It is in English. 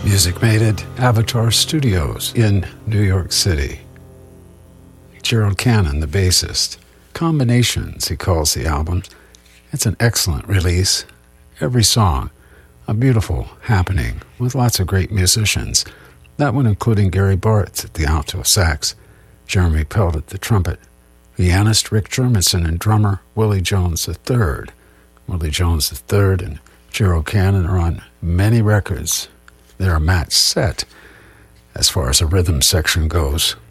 Music made at Avatar Studios in New York City. Gerald Cannon, the bassist. Combinations, he calls the album. It's an excellent release. Every song, a beautiful happening with lots of great musicians. That one including Gary Bartz at the alto sax, Jeremy Pelt at the trumpet, pianist Rick Jermison, and drummer Willie Jones III. Willie Jones III and Gerald Cannon are on many records. They're a match set as far as the rhythm section goes.